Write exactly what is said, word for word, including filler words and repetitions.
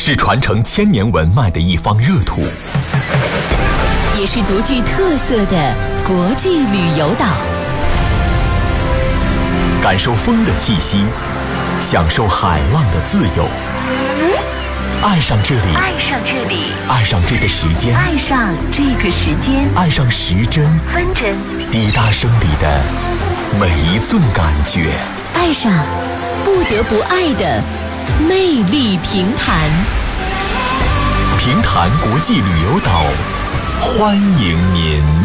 是传承千年文脉的一方热土， 也是独具特色的国际旅游岛。 感受风的气息，享受海浪的自由，爱上这里， 爱上这里， 爱上这个时间， 爱上这个时间， 爱上时针分针滴答声里的每一寸感觉， 爱上不得不爱的魅力平潭。 平潭国际旅游岛，欢迎您。